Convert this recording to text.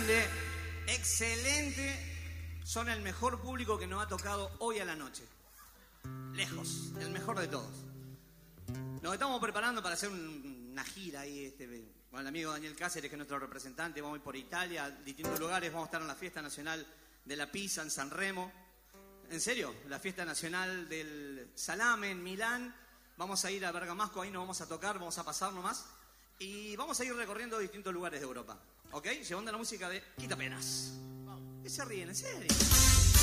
grande, excelente. Son el mejor público que nos ha tocado hoy a la noche. Lejos, el mejor de todos. Nos estamos preparando para hacer una gira ahí con el amigo Daniel Cáceres, que es nuestro representante. Vamos a ir por Italia, a distintos lugares. Vamos a estar en la Fiesta Nacional de la Pizza en San Remo. En serio, la Fiesta Nacional del Salame en Milán. Vamos a ir a Bergamasco, ahí nos vamos a tocar, vamos a pasar nomás. Y vamos a ir recorriendo distintos lugares de Europa. ¿Ok? Llevando la música de Quita Penas. ¿Qué se ríen? ¿En serio?